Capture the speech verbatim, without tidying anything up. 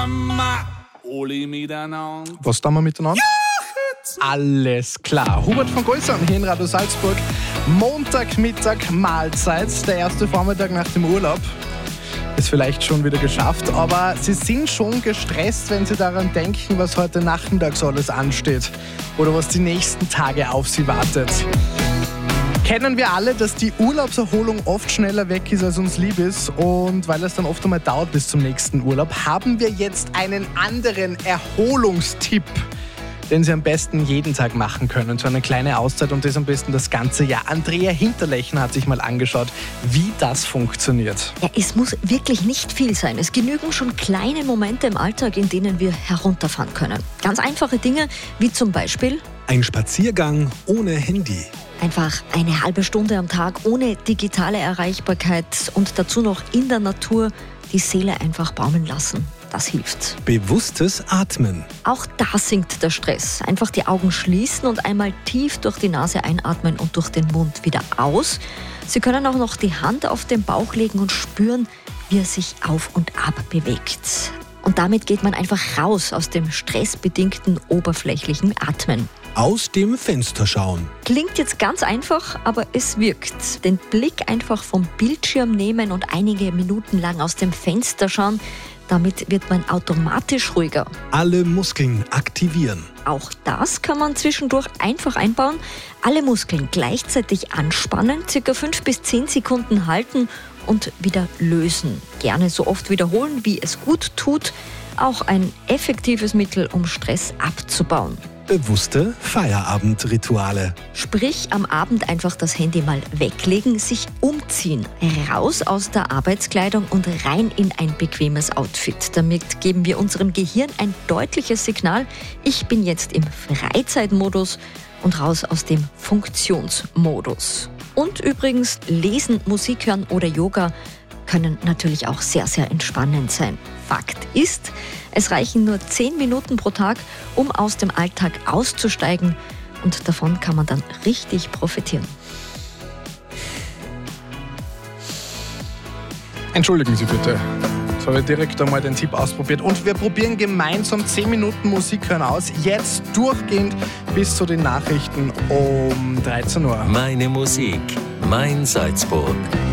Mama, alle miteinander. Was tun wir miteinander? Ja, alles klar. Hubert von Goisern hier in Radio Salzburg. Montagmittag Mahlzeit, der erste Vormittag nach dem Urlaub. Ist vielleicht schon wieder geschafft, aber Sie sind schon gestresst, wenn Sie daran denken, was heute nachmittags alles ansteht oder was die nächsten Tage auf Sie wartet. Kennen wir alle, dass die Urlaubserholung oft schneller weg ist, als uns lieb ist, und weil es dann oft einmal dauert bis zum nächsten Urlaub, haben wir jetzt einen anderen Erholungstipp, den Sie am besten jeden Tag machen können. So eine kleine Auszeit und das am besten das ganze Jahr. Andrea Hinterlechner hat sich mal angeschaut, wie das funktioniert. Ja, es muss wirklich nicht viel sein. Es genügen schon kleine Momente im Alltag, in denen wir herunterfahren können. Ganz einfache Dinge, wie zum Beispiel ein Spaziergang ohne Handy. Einfach eine halbe Stunde am Tag ohne digitale Erreichbarkeit und dazu noch in der Natur die Seele einfach baumeln lassen. Das hilft. Bewusstes Atmen. Auch da sinkt der Stress. Einfach die Augen schließen und einmal tief durch die Nase einatmen und durch den Mund wieder aus. Sie können auch noch die Hand auf den Bauch legen und spüren, wie er sich auf und ab bewegt. Und damit geht man einfach raus aus dem stressbedingten oberflächlichen Atmen. Aus dem Fenster schauen. Klingt jetzt ganz einfach, aber es wirkt. Den Blick einfach vom Bildschirm nehmen und einige Minuten lang aus dem Fenster schauen. Damit wird man automatisch ruhiger. Alle Muskeln aktivieren. Auch das kann man zwischendurch einfach einbauen. Alle Muskeln gleichzeitig anspannen, circa fünf bis zehn Sekunden halten und wieder lösen. Gerne so oft wiederholen, wie es gut tut. Auch ein effektives Mittel, um Stress abzubauen. Bewusste Feierabendrituale. Sprich, am Abend einfach das Handy mal weglegen, sich umziehen, raus aus der Arbeitskleidung und rein in ein bequemes Outfit. Damit geben wir unserem Gehirn ein deutliches Signal, ich bin jetzt im Freizeitmodus und raus aus dem Funktionsmodus. Und übrigens, Lesen, Musik hören oder Yoga können natürlich auch sehr, sehr entspannend sein. Fakt ist, es reichen nur zehn Minuten pro Tag, um aus dem Alltag auszusteigen, und davon kann man dann richtig profitieren. Entschuldigen Sie bitte. Jetzt habe ich direkt einmal den Tipp ausprobiert. Und wir probieren gemeinsam zehn Minuten Musik hören aus. Jetzt durchgehend bis zu den Nachrichten um dreizehn Uhr. Meine Musik, mein Salzburg.